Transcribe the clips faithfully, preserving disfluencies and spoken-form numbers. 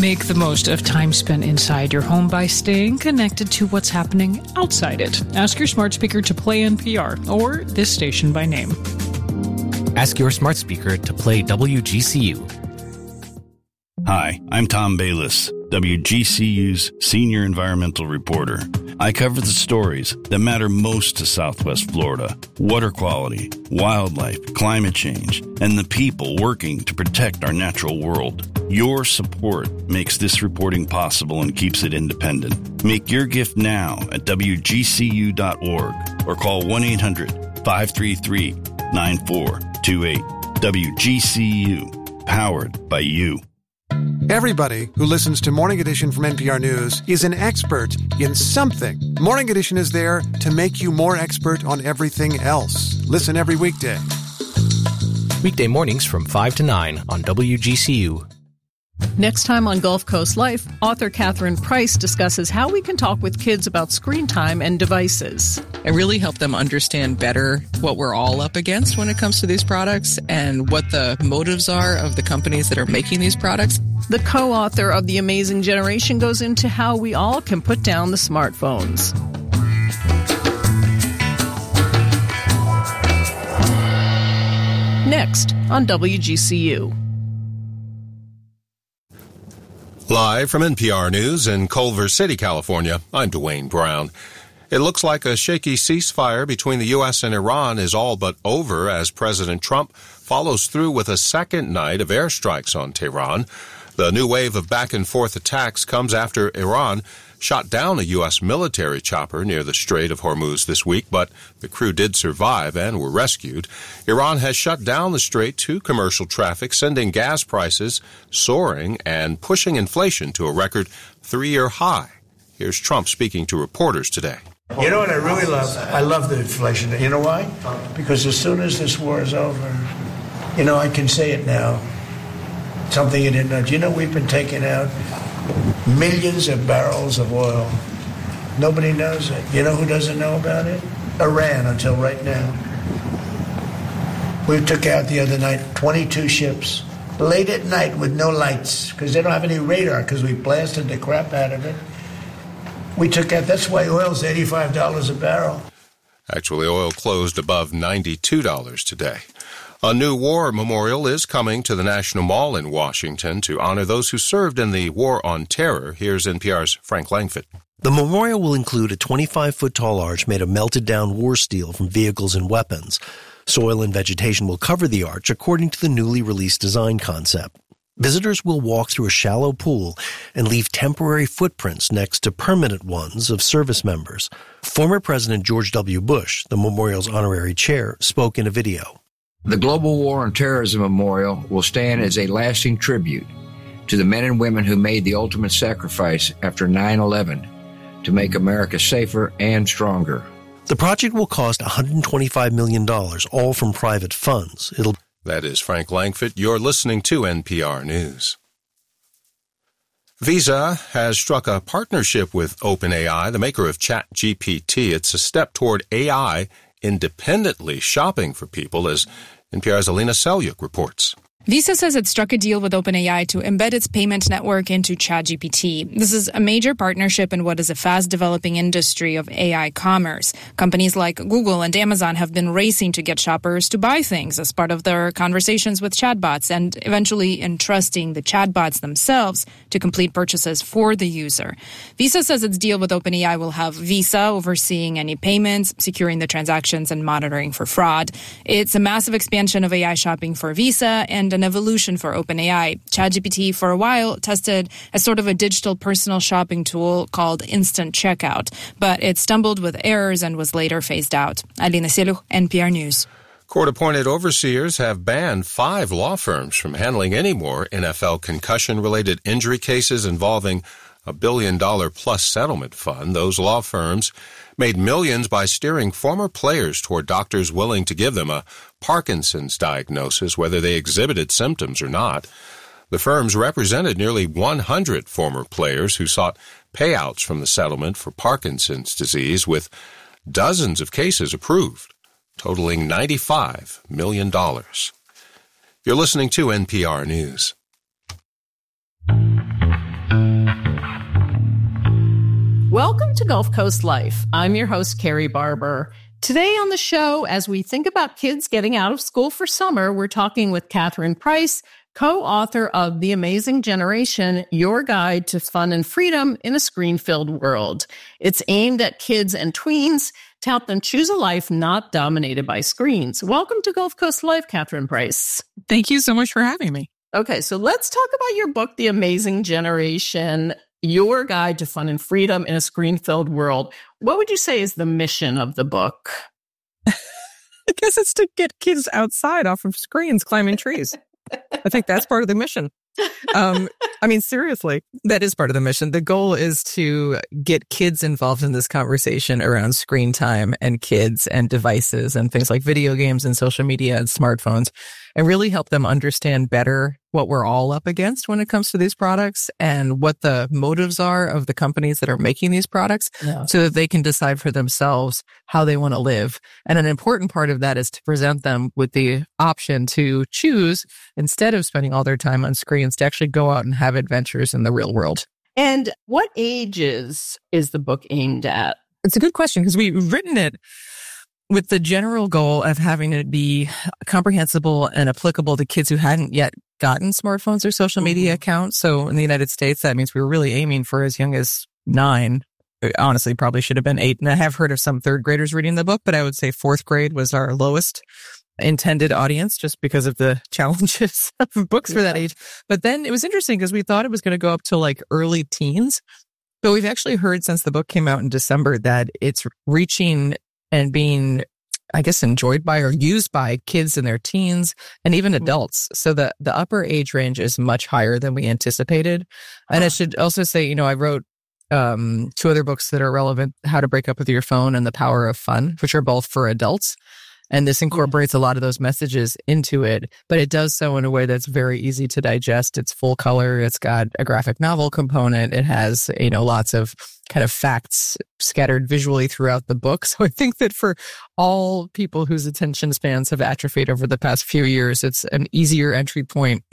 Make the most of time spent inside your home by staying connected to what's happening outside it. Ask your smart speaker to play N P R or this station by name. Ask your smart speaker to play W G C U. Hi, I'm Tom Bayliss, W G C U's senior environmental reporter. I cover the stories that matter most to Southwest Florida: water quality, wildlife, climate change, and the people working to protect our natural world. Your support makes this reporting possible and keeps it independent. Make your gift now at W G C U dot org or call one eight hundred, five three three, nine four two eight. W G C U, powered by you. Everybody who listens to Morning Edition from N P R News is an expert in something. Morning Edition is there to make you more expert on everything else. Listen every weekday. Weekday mornings from five to nine on W G C U. Next time on Gulf Coast Life, author Catherine Price discusses how we can talk with kids about screen time and devices. I really help them understand better what we're all up against when it comes to these products and what the motives are of the companies that are making these products. The co-author of The Amazing Generation goes into how we all can put down the smartphones. Next on W G C U. Live from N P R News in Culver City, California, I'm Dwayne Brown. It looks like a shaky ceasefire between the U S and Iran is all but over as President Trump follows through with a second night of airstrikes on Tehran. The new wave of back-and-forth attacks comes after Iran shot down a U S military chopper near the Strait of Hormuz this week, but the crew did survive and were rescued. Iran has shut down the strait to commercial traffic, sending gas prices soaring and pushing inflation to a record three-year high. Here's Trump speaking to reporters today. You know what I really love? I love the inflation. You know why? Because as soon as this war is over, you know, I can say it now. Something you didn't know. Do you know we've been taking out millions of barrels of oil? Nobody knows it. You know who doesn't know about it? Iran, until right now. We took out the other night twenty-two ships, late at night with no lights, because they don't have any radar, because we blasted the crap out of it. We took out, that's why oil's eighty-five dollars a barrel. Actually, oil closed above ninety-two dollars today. A new war memorial is coming to the National Mall in Washington to honor those who served in the War on Terror. Here's N P R's Frank Langfitt. The memorial will include a twenty-five foot tall arch made of melted down war steel from vehicles and weapons. Soil and vegetation will cover the arch according to the newly released design concept. Visitors will walk through a shallow pool and leave temporary footprints next to permanent ones of service members. Former President George W. Bush, the memorial's honorary chair, spoke in a video. The Global War on Terrorism Memorial will stand as a lasting tribute to the men and women who made the ultimate sacrifice after nine eleven to make America safer and stronger. The project will cost one hundred twenty-five million dollars, all from private funds. It'll That is Frank Langfitt. You're listening to N P R News. Visa has struck a partnership with OpenAI, the maker of ChatGPT. It's a step toward A I independently shopping for people, as N P R's Alina Selyuk reports. Visa says it struck a deal with OpenAI to embed its payment network into ChatGPT. This is a major partnership in what is a fast-developing industry of A I commerce. Companies like Google and Amazon have been racing to get shoppers to buy things as part of their conversations with chatbots and eventually entrusting the chatbots themselves to complete purchases for the user. Visa says its deal with OpenAI will have Visa overseeing any payments, securing the transactions, and monitoring for fraud. It's a massive expansion of A I shopping for Visa and an evolution for OpenAI. ChatGPT, for a while, tested as sort of a digital personal shopping tool called Instant Checkout, but it stumbled with errors and was later phased out. Alina Selyuk, N P R News. Court-appointed overseers have banned five law firms from handling any more N F L concussion-related injury cases involving a billion-dollar-plus settlement fund. Those law firms made millions by steering former players toward doctors willing to give them a Parkinson's diagnosis, whether they exhibited symptoms or not. The firms represented nearly one hundred former players who sought payouts from the settlement for Parkinson's disease, with dozens of cases approved, totaling ninety-five million dollars. You're listening to N P R News. Welcome to Gulf Coast Life. I'm your host, Carrie Barber. Today on the show, as we think about kids getting out of school for summer, we're talking with Catherine Price, co-author of The Amazing Generation, Your Guide to Fun and Freedom in a Screen-Filled World. It's aimed at kids and tweens to help them choose a life not dominated by screens. Welcome to Gulf Coast Life, Catherine Price. Thank you so much for having me. Okay, so let's talk about your book, The Amazing Generation, Your Guide to Fun and Freedom in a Screen-Filled World. What would you say is the mission of the book? I guess it's to get kids outside off of screens climbing trees. I think that's part of the mission. Um, I mean, seriously, that is part of the mission. The goal is to get kids involved in this conversation around screen time and kids and devices and things like video games and social media and smartphones, and really help them understand better what we're all up against when it comes to these products and what the motives are of the companies that are making these products, yeah, so that they can decide for themselves how they want to live. And an important part of that is to present them with the option to choose, instead of spending all their time on screens, to actually go out and have adventures in the real world. And what ages is the book aimed at? It's a good question, because we've written it with the general goal of having it be comprehensible and applicable to kids who hadn't yet gotten smartphones or social media mm-hmm. accounts. So in the United States, that means we were really aiming for as young as nine. Honestly, probably should have been eight. And I have heard of some third graders reading the book, but I would say fourth grade was our lowest intended audience, just because of the challenges of books yeah. for that age. But then it was interesting because we thought it was going to go up to like early teens. But we've actually heard since the book came out in December that it's reaching and being, I guess, enjoyed by or used by kids in their teens and even adults. So the, the upper age range is much higher than we anticipated. And I should also say, you know, I wrote um, two other books that are relevant, How to Break Up with Your Phone and The Power of Fun, which are both for adults. And this incorporates a lot of those messages into it, but it does so in a way that's very easy to digest. It's full color. It's got a graphic novel component. It has, you know, lots of kind of facts scattered visually throughout the book. So I think that for all people whose attention spans have atrophied over the past few years, it's an easier entry point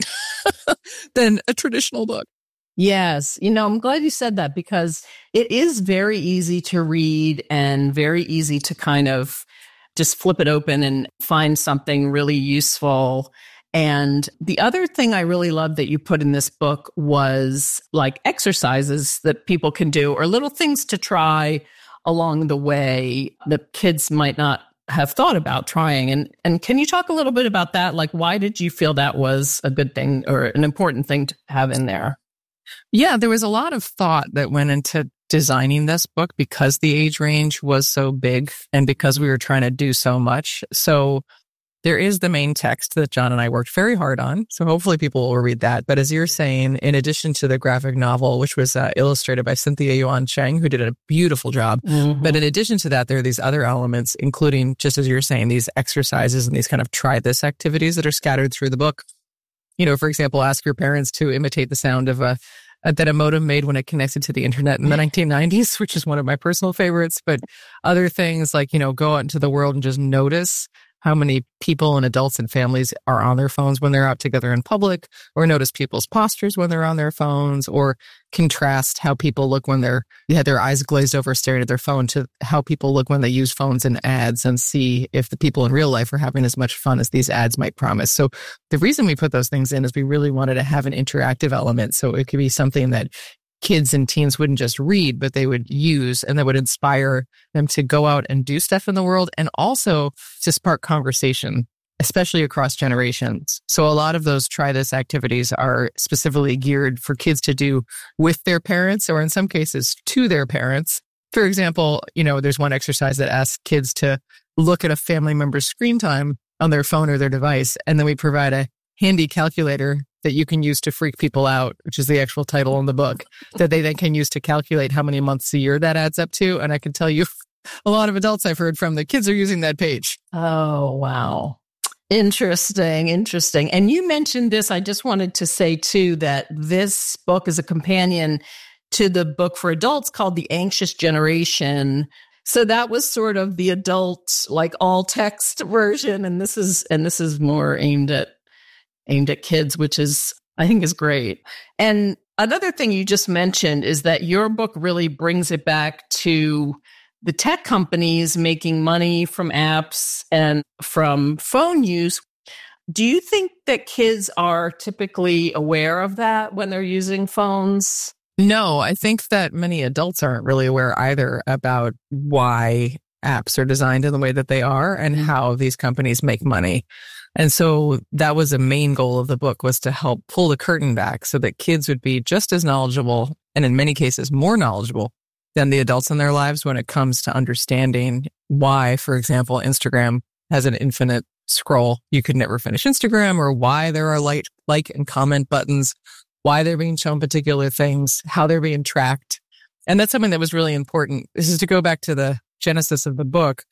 than a traditional book. Yes. You know, I'm glad you said that, because it is very easy to read and very easy to kind of just flip it open and find something really useful. And the other thing I really loved that you put in this book was like exercises that people can do, or little things to try along the way that kids might not have thought about trying. And and can you talk a little bit about that? Like, why did you feel that was a good thing or an important thing to have in there? Yeah, there was a lot of thought that went into designing this book because the age range was so big and because we were trying to do so much. So there is the main text that John and I worked very hard on. So hopefully people will read that. But as you're saying, in addition to the graphic novel, which was uh, illustrated by Cynthia Yuan Cheng, who did a beautiful job. Mm-hmm. But in addition to that, there are these other elements, including, just as you're saying, these exercises and these kind of try this activities that are scattered through the book. You know, for example, ask your parents to imitate the sound of a that a modem made when it connected to the internet in the nineteen nineties, which is one of my personal favorites. But other things like, you know, go out into the world and just notice how many people and adults and families are on their phones when they're out together in public, or notice people's postures when they're on their phones, or contrast how people look when they're, they had their eyes glazed over staring at their phone to how people look when they use phones in ads, and see if the people in real life are having as much fun as these ads might promise. So the reason we put those things in is we really wanted to have an interactive element. So it could be something that kids and teens wouldn't just read, but they would use, and that would inspire them to go out and do stuff in the world, and also to spark conversation, especially across generations. So a lot of those try this activities are specifically geared for kids to do with their parents, or in some cases to their parents. For example, you know, there's one exercise that asks kids to look at a family member's screen time on their phone or their device, and then we provide a handy calculator that you can use to freak people out, which is the actual title in the book, that they then can use to calculate how many months a year that adds up to. And I can tell you, a lot of adults I've heard from, the kids are using that page. Oh, wow. Interesting, interesting. And you mentioned this. I just wanted to say, too, that this book is a companion to the book for adults called The Anxious Generation. So that was sort of the adult, like all text version. And this is, and this is more aimed at aimed at kids, which is, I think, is great. And Another thing you just mentioned is that your book really brings it back to the tech companies making money from apps and from phone use. Do you think that kids are typically aware of that when they're using phones? No, I think that many adults aren't really aware either about why apps are designed in the way that they are and how these companies make money. And so that was a main goal of the book, was to help pull the curtain back so that kids would be just as knowledgeable, and in many cases more knowledgeable than the adults in their lives when it comes to understanding why, for example, Instagram has an infinite scroll. You could never finish Instagram, or why there are like, like and comment buttons, why they're being shown particular things, how they're being tracked. And that's something that was really important. This is to go back to the genesis of the book.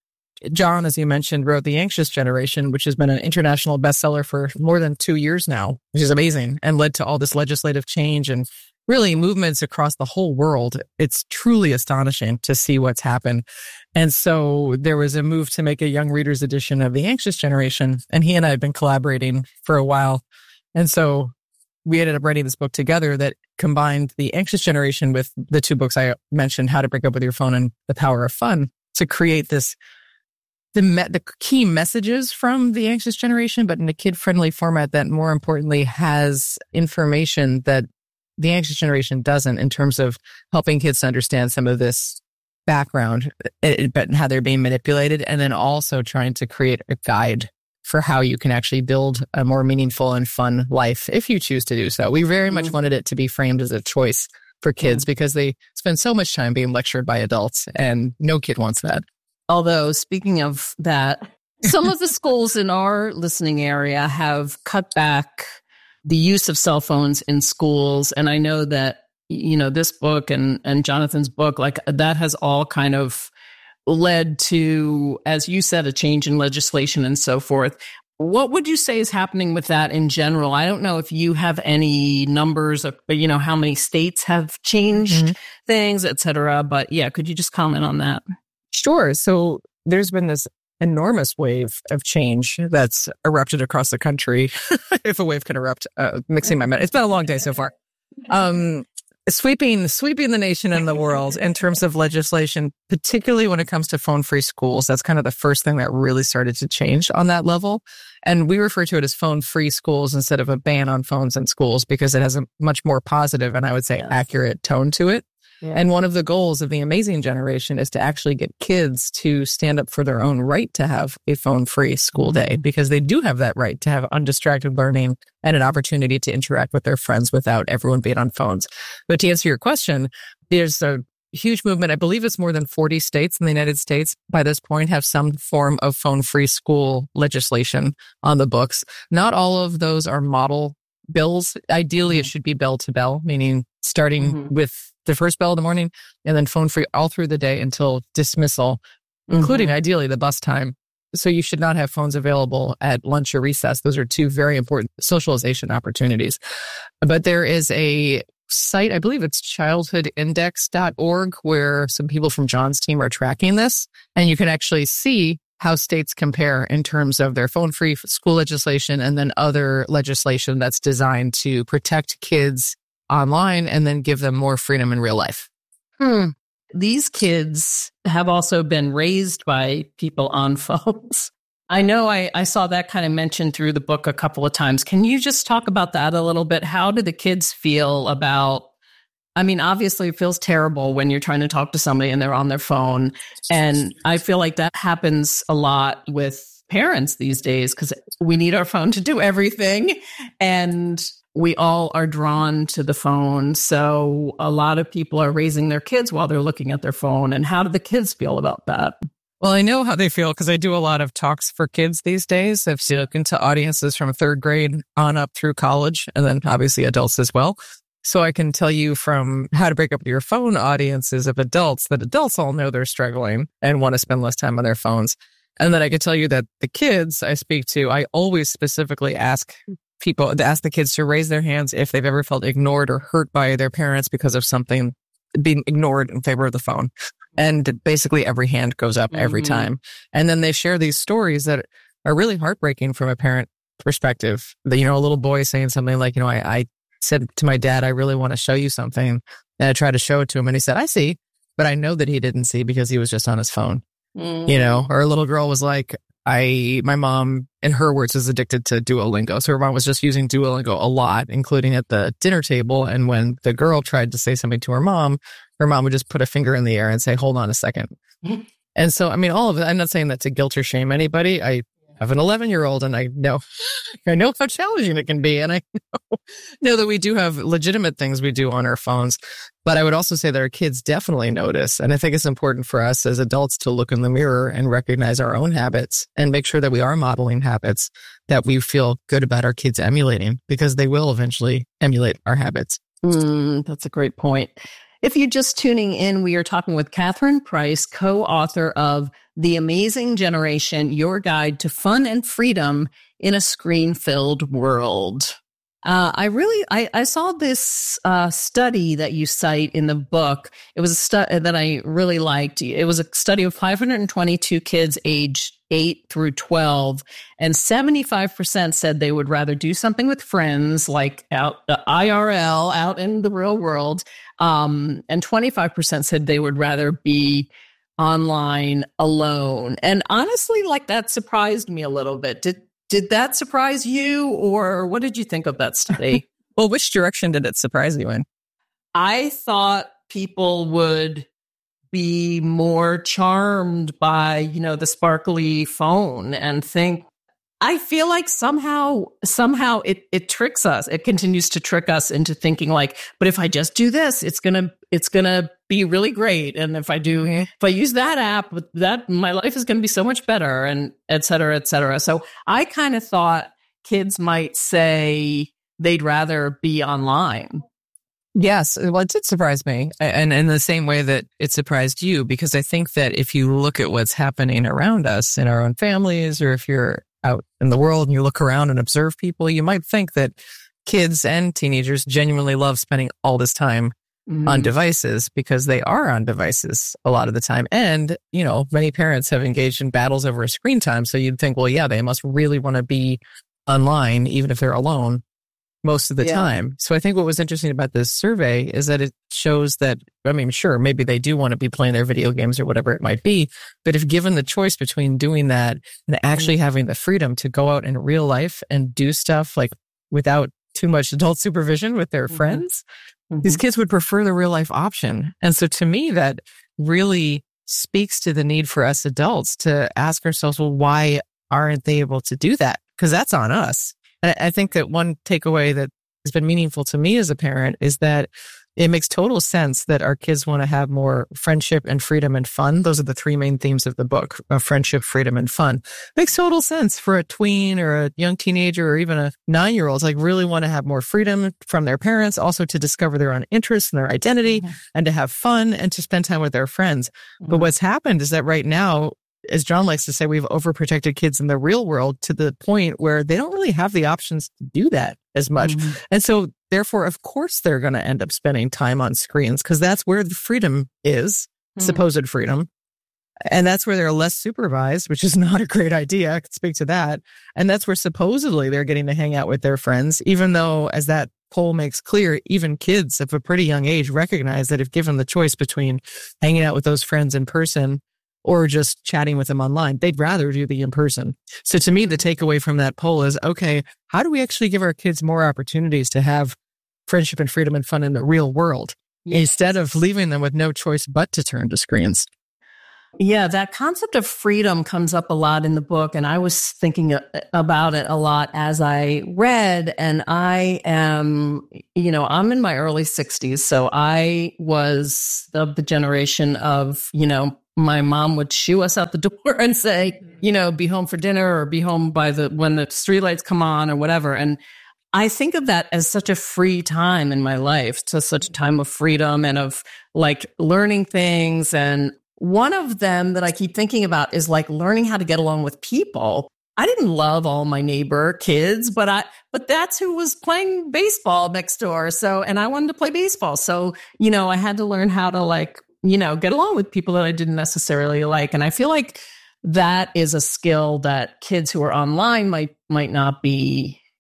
John, as you mentioned, wrote The Anxious Generation, which has been an international bestseller for more than two years now, which is amazing, and led to all this legislative change and really movements across the whole world. It's truly astonishing to see what's happened. And so there was a move to make a young readers edition of The Anxious Generation, and he and I had been collaborating for a while. And so we ended up writing this book together that combined The Anxious Generation with the two books I mentioned, How to Break Up with Your Phone and The Power of Fun, to create this The, me- the key messages from The Anxious Generation, but in a kid-friendly format that, more importantly, has information that The Anxious Generation doesn't, in terms of helping kids to understand some of this background, it, but how they're being manipulated, and then also trying to create a guide for how you can actually build a more meaningful and fun life if you choose to do so. We very much wanted it to be framed as a choice for kids because they spend so much time being lectured by adults, and no kid wants that. Although, speaking of that, some of the schools in our listening area have cut back the use of cell phones in schools. And I know that, you know, this book and, and Jonathan's book, like that has all kind of led to, as you said, a change in legislation and so forth. What would you say is happening with that in general? I don't know if you have any numbers of, you know, how many states have changed mm-hmm. things, et cetera. But yeah, could you just comment on that? Sure. So there's been this enormous wave of change that's erupted across the country. If a wave can erupt, uh, mixing my, it's been a long day so far. Um, sweeping, sweeping the nation and the world in terms of legislation, particularly when it comes to phone-free schools. That's kind of the first thing that really started to change on that level. And we refer to it as phone-free schools instead of a ban on phones in schools because it has a much more positive and I would say yeah. accurate tone to it. Yeah. And one of the goals of the Amazing Generation is to actually get kids to stand up for their own right to have a phone-free school day, because they do have that right to have undistracted learning and an opportunity to interact with their friends without everyone being on phones. But to answer your question, there's a huge movement. I believe it's more than forty states in the United States by this point have some form of phone-free school legislation on the books. Not all of those are model bills. Ideally, it should be bell to bell, meaning starting mm-hmm. with the first bell of the morning and then phone free all through the day until dismissal, mm-hmm. including ideally the bus time. So you should not have phones available at lunch or recess. Those are two very important socialization opportunities. But there is a site, I believe it's childhood index dot org, where some people from John's team are tracking this. And you can actually see how states compare in terms of their phone-free school legislation and then other legislation that's designed to protect kids online and then give them more freedom in real life. Hmm. These kids have also been raised by people on phones. I know I, I saw that kind of mentioned through the book a couple of times. Can you just talk about that a little bit? How do the kids feel about, I mean, obviously it feels terrible when you're trying to talk to somebody and they're on their phone. And I feel like that happens a lot with parents these days because we need our phone to do everything. And we all are drawn to the phone. So a lot of people are raising their kids while they're looking at their phone. And how do the kids feel about that? Well, I know how they feel because I do a lot of talks for kids these days. I've spoken to audiences from third grade on up through college, and then obviously adults as well. So I can tell you from How to Break Up with Your Phone audiences of adults that adults all know they're struggling and want to spend less time on their phones. And then I can tell you that the kids I speak to, I always specifically ask people, ask the kids to raise their hands if they've ever felt ignored or hurt by their parents because of something being ignored in favor of the phone. And basically every hand goes up every mm-hmm. time. And then they share these stories that are really heartbreaking from a parent perspective. That, you know, a little boy saying something like, you know, I, I said to my dad, I really want to show you something. And I tried to show it to him and he said, I see, but I know that he didn't see because he was just on his phone, mm. you know, or a little girl was like, I, my mom, in her words, is addicted to Duolingo. So her mom was just using Duolingo a lot, including at the dinner table. And when the girl tried to say something to her mom, her mom would just put a finger in the air and say, hold on a second. And so, I mean, all of it, I'm not saying that to guilt or shame anybody. I have an eleven year old and I know, I know how challenging it can be. And I know, know that we do have legitimate things we do on our phones. But I would also say that our kids definitely notice. And I think it's important for us as adults to look in the mirror and recognize our own habits and make sure that we are modeling habits that we feel good about our kids emulating, because they will eventually emulate our habits. Mm, that's a great point. If you're just tuning in, we are talking with Catherine Price, co-author of The Amazing Generation, Your Guide to Fun and Freedom in a Screen-Filled World. Uh, I really, I, I saw this uh, study that you cite in the book. It was a study that I really liked. It was a study of five hundred twenty-two kids aged eight through twelve, and seventy-five percent said they would rather do something with friends, like out uh, I R L, out in the real world, um, and twenty-five percent said they would rather be online alone. And honestly, like, that surprised me a little bit. Did Did that surprise you, or what did you think of that study? Well, which direction did it surprise you in? I thought people would be more charmed by, you know, the sparkly phone and think, I feel like somehow, somehow it, it tricks us. It continues to trick us into thinking like, but if I just do this, it's going to, it's going to be really great. And if I do, if I use that app, that my life is going to be so much better, and et cetera, et cetera. So I kind of thought kids might say they'd rather be online. Yes. Well, it did surprise me. And in the same way that it surprised you, because I think that if you look at what's happening around us in our own families, or if you're out in the world and you look around and observe people, you might think that kids and teenagers genuinely love spending all this time mm. on devices, because they are on devices a lot of the time. And, you know, many parents have engaged in battles over screen time. So you'd think, well, yeah, they must really want to be online, even if they're alone most of the yeah. time. So I think what was interesting about this survey is that it shows that, I mean, sure, maybe they do want to be playing their video games or whatever it might be, but if given the choice between doing that and actually having the freedom to go out in real life and do stuff like without too much adult supervision with their mm-hmm. friends, mm-hmm. these kids would prefer the real life option. And so to me, that really speaks to the need for us adults to ask ourselves, well, why aren't they able to do that? Because that's on us. And I think that one takeaway that has been meaningful to me as a parent is that it makes total sense that our kids want to have more friendship and freedom and fun. Those are the three main themes of the book: of friendship, freedom, and fun. Makes total sense for a tween or a young teenager or even a nine-year-old to like really want to have more freedom from their parents, also to discover their own interests and their identity, mm-hmm. and to have fun and to spend time with their friends. Mm-hmm. But what's happened is that right now, as John likes to say, we've overprotected kids in the real world to the point where they don't really have the options to do that as much. Mm-hmm. And so therefore, of course, they're going to end up spending time on screens, because that's where the freedom is, mm-hmm. supposed freedom. And that's where they're less supervised, which is not a great idea. I could speak to that. And that's where supposedly they're getting to hang out with their friends, even though, as that poll makes clear, even kids of a pretty young age recognize that if given the choice between hanging out with those friends in person or just chatting with them online, they'd rather do the in-person. So to me, the takeaway from that poll is, okay, how do we actually give our kids more opportunities to have friendship and freedom and fun in the real world, yes. instead of leaving them with no choice but to turn to screens? Yeah, that concept of freedom comes up a lot in the book, and I was thinking about it a lot as I read, and I am, you know, I'm in my early sixties, so I was of the generation of, you know, my mom would shoo us out the door and say, you know, be home for dinner or be home by the when the streetlights come on or whatever. And I think of that as such a free time in my life, to such a time of freedom and of like learning things. And one of them that I keep thinking about is like learning how to get along with people. I didn't love all my neighbor kids, but I, but that's who was playing baseball next door. So, and I wanted to play baseball. So, you know, I had to learn how to like, you know, get along with people that I didn't necessarily like. And I feel like that is a skill that kids who are online might, might not be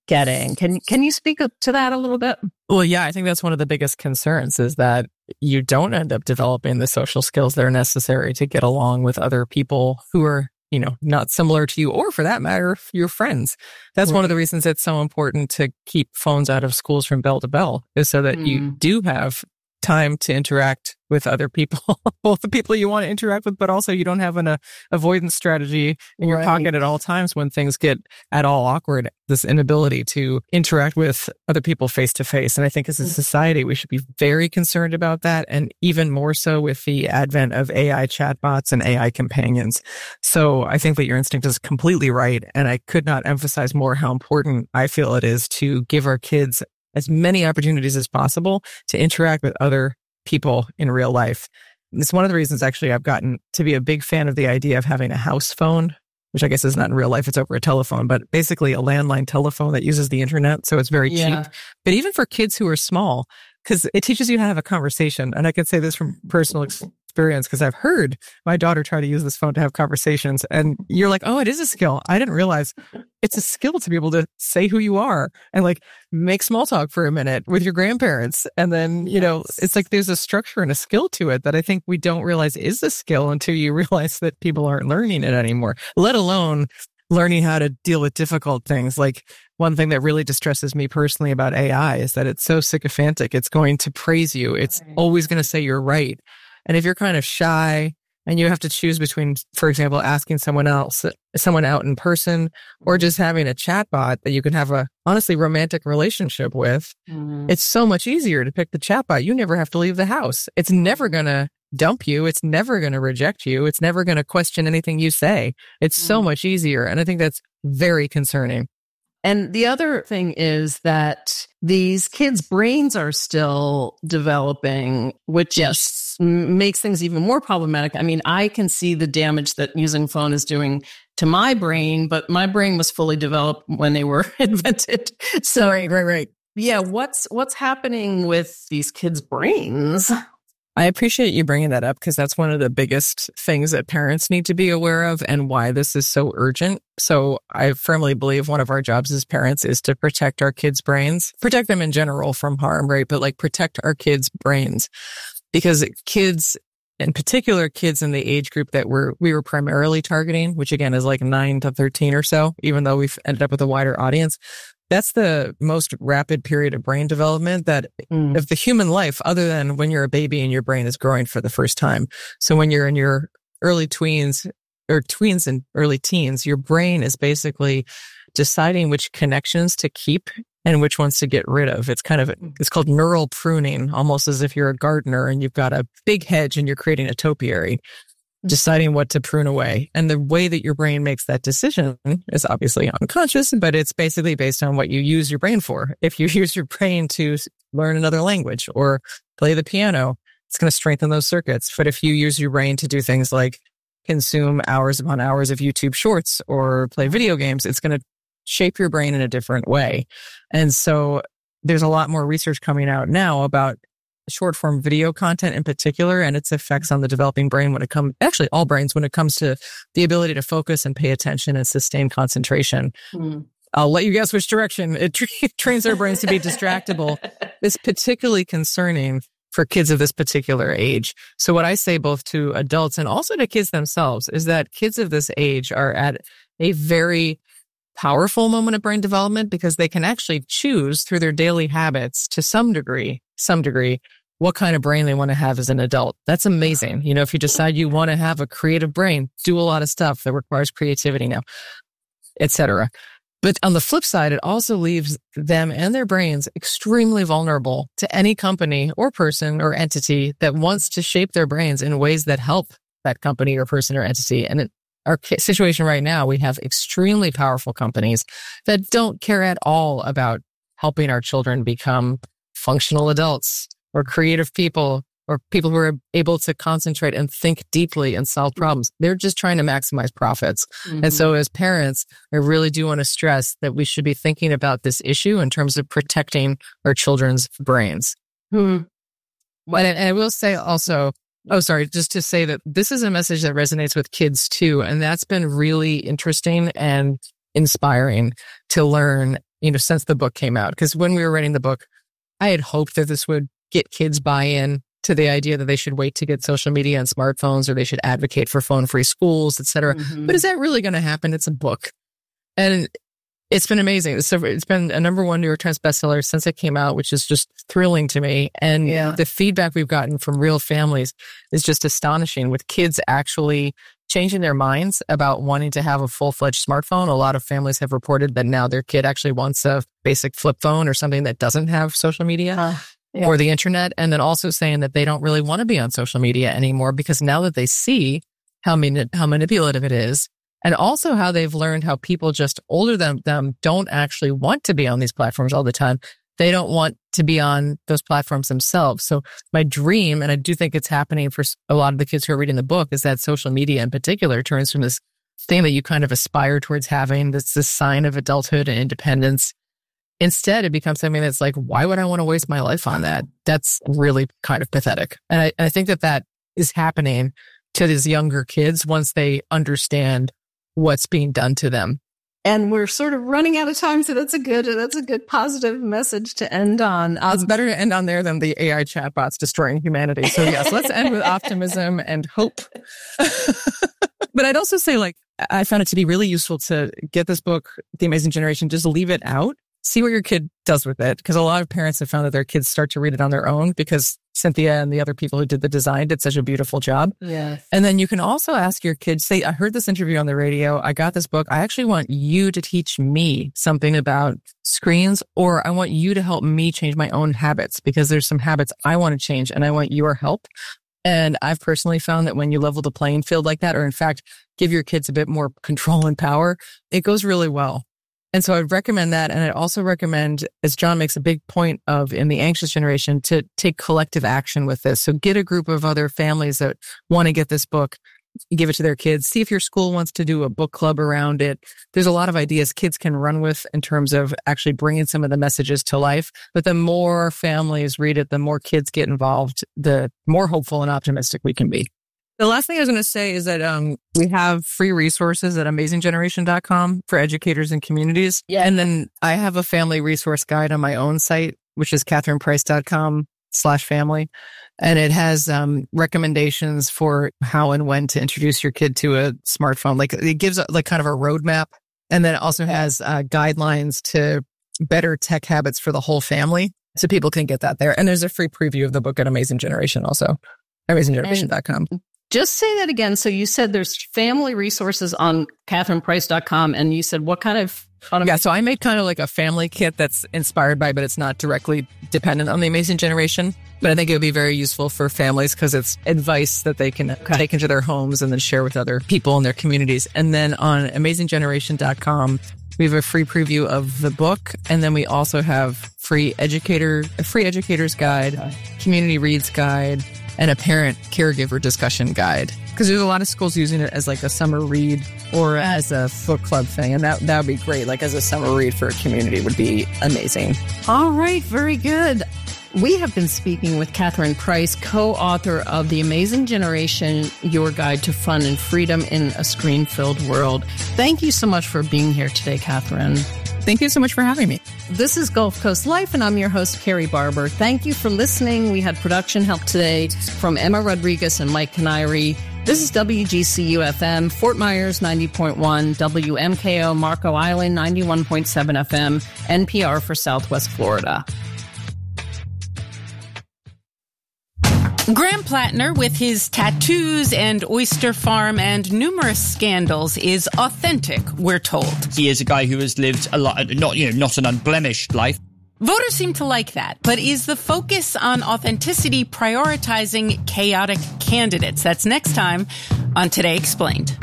getting. Can can you speak to that a little bit? Well, yeah, I think that's one of the biggest concerns is that you don't end up developing the social skills that are necessary to get along with other people who are, you know, not similar to you, or for that matter, your friends. That's right. One of the reasons it's so important to keep phones out of schools from bell to bell, is so that mm. you do have time to interact with other people, both the people you want to interact with, but also you don't have an uh, avoidance strategy in your right. pocket at all times when things get at all awkward, this inability to interact with other people face to face. And I think as a society, we should be very concerned about that, and even more so with the advent of A I chatbots and A I companions. So I think that your instinct is completely right. And I could not emphasize more how important I feel it is to give our kids as many opportunities as possible to interact with other people in real life. It's one of the reasons, actually, I've gotten to be a big fan of the idea of having a house phone, which I guess is not in real life, it's over a telephone, but basically a landline telephone that uses the internet. So it's very yeah. cheap. But even for kids who are small, because it teaches you how to have a conversation. And I can say this from personal experience, because I've heard my daughter try to use this phone to have conversations. And you're like, oh, it is a skill. I didn't realize it's a skill to be able to say who you are and like make small talk for a minute with your grandparents. And then, you know, it's like there's a structure and a skill to it that I think we don't realize is a skill until you realize that people aren't learning it anymore, let alone learning how to deal with difficult things. Like one thing that really distresses me personally about A I is that it's so sycophantic. It's going to praise you. It's always going to say you're right. And if you're kind of shy and you have to choose between, for example, asking someone else, someone out in person, or just having a chatbot that you can have a honestly romantic relationship with, mm-hmm. it's so much easier to pick the chatbot. You never have to leave the house. It's never going to dump you. It's never going to reject you. It's never going to question anything you say. It's mm-hmm. so much easier. And I think that's very concerning. And the other thing is that these kids' brains are still developing, which yes. makes things even more problematic. I mean, I can see the damage that using phone is doing to my brain, but my brain was fully developed when they were invented. So, right, right, right. Yeah, what's what's happening with these kids' brains? I appreciate you bringing that up, because that's one of the biggest things that parents need to be aware of and why this is so urgent. So I firmly believe one of our jobs as parents is to protect our kids' brains, protect them in general from harm, right? But like protect our kids' brains, because kids, in particular, kids in the age group that we're, we were primarily targeting, which again is like nine to thirteen or so, even though we've ended up with a wider audience. That's the most rapid period of brain development that mm. of the human life, other than when you're a baby and your brain is growing for the first time. So when you're in your early tweens or tweens and early teens, your brain is basically deciding which connections to keep and which ones to get rid of. It's kind of, it's called neural pruning, almost as if you're a gardener and you've got a big hedge and you're creating a topiary, deciding what to prune away. And the way that your brain makes that decision is obviously unconscious, but it's basically based on what you use your brain for. If you use your brain to learn another language or play the piano, it's going to strengthen those circuits. But if you use your brain to do things like consume hours upon hours of YouTube shorts or play video games, it's going to shape your brain in a different way. And so there's a lot more research coming out now about short form video content in particular and its effects on the developing brain when it comes, actually all brains, when it comes to the ability to focus and pay attention and sustain concentration. Mm. I'll let you guess which direction. It tra- trains our brains to be distractible. It's particularly concerning for kids of this particular age. So what I say both to adults and also to kids themselves is that kids of this age are at a very powerful moment of brain development, because they can actually choose through their daily habits to some degree, some degree, what kind of brain they want to have as an adult. That's amazing. You know, if you decide you want to have a creative brain, do a lot of stuff that requires creativity now, et cetera. But on the flip side, it also leaves them and their brains extremely vulnerable to any company or person or entity that wants to shape their brains in ways that help that company or person or entity. And it, our situation right now, we have extremely powerful companies that don't care at all about helping our children become functional adults or creative people or people who are able to concentrate and think deeply and solve problems. They're just trying to maximize profits. Mm-hmm. And so as parents, I really do want to stress that we should be thinking about this issue in terms of protecting our children's brains. Hmm. And, and I will say also, Oh, sorry, just to say that this is a message that resonates with kids too. And that's been really interesting and inspiring to learn. you know, since the book came out. Because when we were writing the book, I had hoped that this would get kids buy-in to the idea that they should wait to get social media and smartphones, or they should advocate for phone-free schools, et cetera. Mm-hmm. But is that really going to happen? It's a book. And it's been amazing. So it's been a number one New York Times bestseller since it came out, which is just thrilling to me. And yeah. the feedback we've gotten from real families is just astonishing, with kids actually changing their minds about wanting to have a full-fledged smartphone. A lot of families have reported that now their kid actually wants a basic flip phone or something that doesn't have social media. Uh. Yeah. Or the internet, and then also saying that they don't really want to be on social media anymore, because now that they see how mani- how manipulative it is, and also how they've learned how people just older than them don't actually want to be on these platforms all the time. They don't want to be on those platforms themselves. So my dream, and I do think it's happening for a lot of the kids who are reading the book, is that social media in particular turns from this thing that you kind of aspire towards having, that's this sign of adulthood and independence. Instead, it becomes something that's like, why would I want to waste my life on that? That's really kind of pathetic. And I, I think that that is happening to these younger kids once they understand what's being done to them. And we're sort of running out of time, so that's a good that's a good positive message to end on. Um, it's better to end on there than the A I chatbots destroying humanity. So yes, let's end with optimism and hope. But I'd also say, like, I found it to be really useful to get this book, The Amazing Generation, just leave it out. See what your kid does with it, because a lot of parents have found that their kids start to read it on their own because Cynthia and the other people who did the design did such a beautiful job. Yeah. And then you can also ask your kids, say, I heard this interview on the radio. I got this book. I actually want you to teach me something about screens, or I want you to help me change my own habits, because there's some habits I want to change and I want your help. And I've personally found that when you level the playing field like that, or in fact, give your kids a bit more control and power, it goes really well. And so I'd recommend that. And I'd also recommend, as John makes a big point of in The Anxious Generation, to take collective action with this. So get a group of other families that want to get this book, give it to their kids. See if your school wants to do a book club around it. There's a lot of ideas kids can run with in terms of actually bringing some of the messages to life. But the more families read it, the more kids get involved, the more hopeful and optimistic we can be. The last thing I was going to say is that um, we have free resources at amazing generation dot com for educators and communities. Yeah. And then I have a family resource guide on my own site, which is catherine price dot com slash family. And it has um, recommendations for how and when to introduce your kid to a smartphone. Like, it gives a, like kind of a roadmap. And then it also has uh, guidelines to better tech habits for the whole family. So people can get that there. And there's a free preview of the book at Amazing Generation also, amazing generation dot com. Just say that again. So you said there's family resources on catherine price dot com, and you said what kind of... Yeah, so I made kind of like a family kit that's inspired by, but it's not directly dependent on The Amazing Generation. But I think it would be very useful for families because it's advice that they can okay. take into their homes and then share with other people in their communities. And then on amazing generation dot com, we have a free preview of the book. And then we also have free educator, a free educator's guide, community reads guide, and a parent caregiver discussion guide. Because there's a lot of schools using it as like a summer read or as a book club thing. And that, that would be great. Like as a summer read for a community would be amazing. All right. Very good. We have been speaking with Catherine Price, co-author of The Amazing Generation, Your Guide to Fun and Freedom in a Screen-Filled World. Thank you so much for being here today, Catherine. Thank you so much for having me. This is Gulf Coast Life, and I'm your host, Carrie Barber. Thank you for listening. We had production help today from Emma Rodriguez and Mike Canary. This is W G C U F M, Fort Myers ninety point one, W M K O Marco Island ninety-one point seven F M, N P R for Southwest Florida. Graham Plattner, with his tattoos and oyster farm and numerous scandals, is authentic, we're told. He is a guy who has lived a lot, not, you know, not an unblemished life. Voters seem to like that, but is the focus on authenticity prioritizing chaotic candidates? That's next time on Today Explained.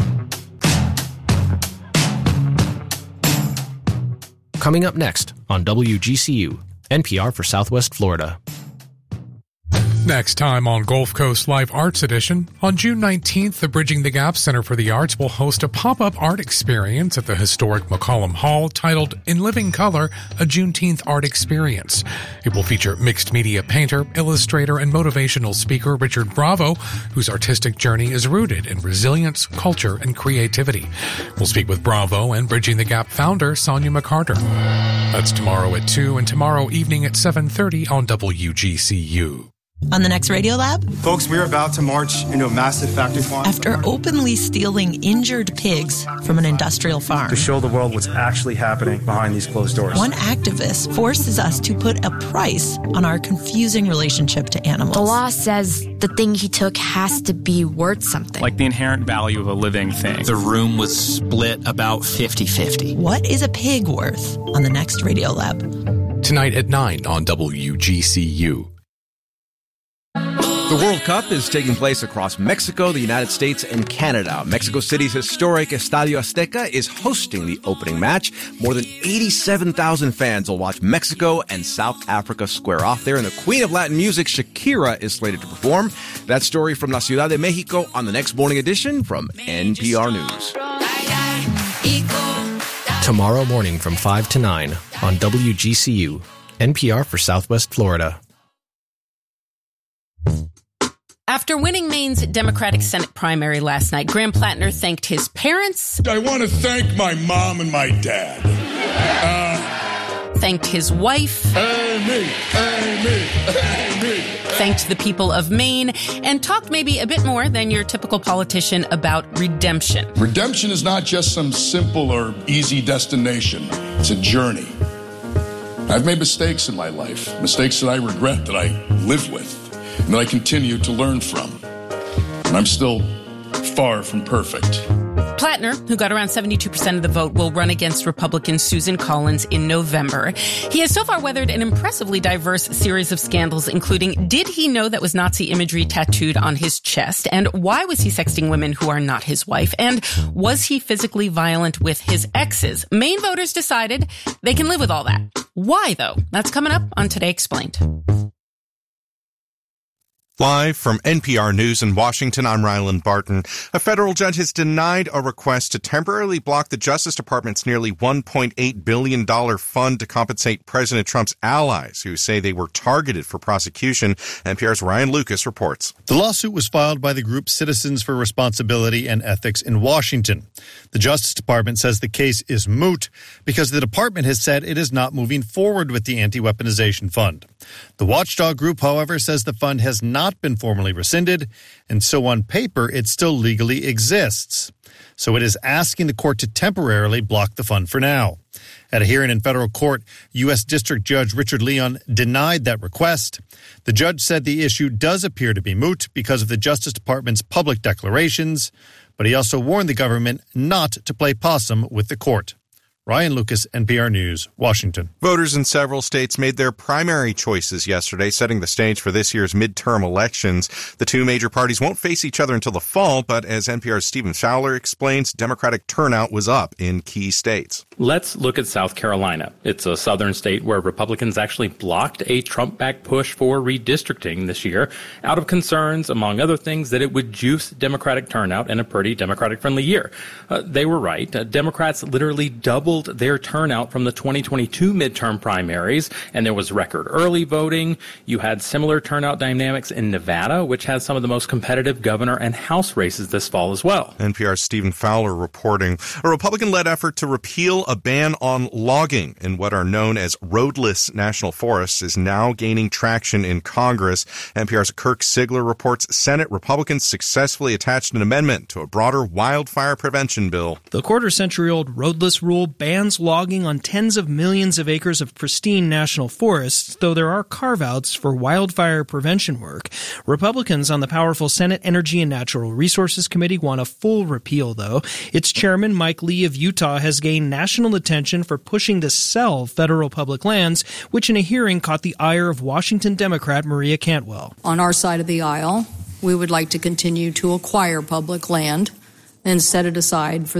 Coming up next on W G C U, N P R for Southwest Florida. Next time on Gulf Coast Live Arts Edition, on June nineteenth, the Bridging the Gap Center for the Arts will host a pop-up art experience at the historic McCollum Hall titled In Living Color, a Juneteenth Art Experience. It will feature mixed media painter, illustrator, and motivational speaker Richard Bravo, whose artistic journey is rooted in resilience, culture, and creativity. We'll speak with Bravo and Bridging the Gap founder Sonia McCarter. That's tomorrow at two and tomorrow evening at seven thirty on W G C U. On the next Radio Lab? Folks, we're about to march into a massive factory farm. After openly stealing injured pigs from an industrial farm. To show the world what's actually happening behind these closed doors. One activist forces us to put a price on our confusing relationship to animals. The law says the thing he took has to be worth something. Like the inherent value of a living thing. The room was split about fifty-fifty. What is a pig worth on the next Radio Lab? Tonight at nine on W G C U. The World Cup is taking place across Mexico, the United States, and Canada. Mexico City's historic Estadio Azteca is hosting the opening match. More than eighty-seven thousand fans will watch Mexico and South Africa square off there, and the queen of Latin music, Shakira, is slated to perform. That story from La Ciudad de Mexico on the next morning edition from N P R News. Tomorrow morning from five to nine on W G C U, N P R for Southwest Florida. After winning Maine's Democratic Senate primary last night, Graham Plattner thanked his parents. I want to thank my mom and my dad. Uh, thanked his wife. Amy, Amy, Amy. Thanked the people of Maine, and talked maybe a bit more than your typical politician about redemption. Redemption is not just some simple or easy destination. It's a journey. I've made mistakes in my life, mistakes that I regret, that I live with, and that I continue to learn from. And I'm still far from perfect. Plattner, who got around seventy-two percent of the vote, will run against Republican Susan Collins in November. He has so far weathered an impressively diverse series of scandals, including did he know that was Nazi imagery tattooed on his chest? And why was he sexting women who are not his wife? And was he physically violent with his exes? Maine voters decided they can live with all that. Why, though? That's coming up on Today Explained. Live from N P R News in Washington, I'm Ryland Barton. A federal judge has denied a request to temporarily block the Justice Department's nearly one point eight billion dollars fund to compensate President Trump's allies who say they were targeted for prosecution. N P R's Ryan Lucas reports. The lawsuit was filed by the group Citizens for Responsibility and Ethics in Washington. The Justice Department says the case is moot because the department has said it is not moving forward with the anti-weaponization fund. The watchdog group, however, says the fund has not been formally rescinded, and so on paper it still legally exists. So it is asking the court to temporarily block the fund for now. At a hearing in federal court, U S District Judge Richard Leon denied that request. The judge said the issue does appear to be moot because of the Justice Department's public declarations, but he also warned the government not to play possum with the court. Ryan Lucas, N P R News, Washington. Voters in several states made their primary choices yesterday, setting the stage for this year's midterm elections. The two major parties won't face each other until the fall, but as N P R's Stephen Fowler explains, Democratic turnout was up in key states. Let's look at South Carolina. It's a southern state where Republicans actually blocked a Trump-backed push for redistricting this year out of concerns, among other things, that it would juice Democratic turnout in a pretty Democratic-friendly year. Uh, they were right. Uh, Democrats literally doubled their turnout from the twenty twenty-two midterm primaries, and there was record early voting. You had similar turnout dynamics in Nevada, which has some of the most competitive governor and House races this fall as well. N P R's Stephen Fowler reporting. A Republican-led effort to repeal a ban on logging in what are known as roadless national forests is now gaining traction in Congress. N P R's Kirk Sigler reports Senate Republicans successfully attached an amendment to a broader wildfire prevention bill. The quarter-century-old roadless rule bans logging on tens of millions of acres of pristine national forests, though there are carve-outs for wildfire prevention work. Republicans on the powerful Senate Energy and Natural Resources Committee want a full repeal, though. Its chairman, Mike Lee of Utah, has gained national attention for pushing to sell federal public lands, which in a hearing caught the ire of Washington Democrat Maria Cantwell. On our side of the aisle, we would like to continue to acquire public land and set it aside for